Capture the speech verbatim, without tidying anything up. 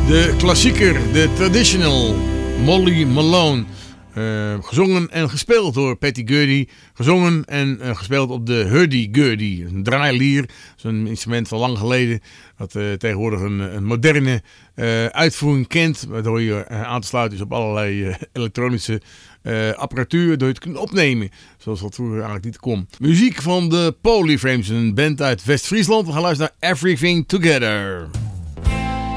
De klassieker, de traditional, Molly Malone. Uh, gezongen en gespeeld door Patty Gurdy. Gezongen en uh, gespeeld op de hurdy-gurdy. Een draailier, zo'n instrument van lang geleden. Dat uh, tegenwoordig een, een moderne uh, uitvoering kent. Waardoor je uh, aan te sluiten is op allerlei uh, elektronische uh, apparatuur. Waardoor je het kunt opnemen. Zoals dat vroeger eigenlijk niet kon. Muziek van de Polyframes. Een band uit West-Friesland. We gaan luisteren naar Everything Together.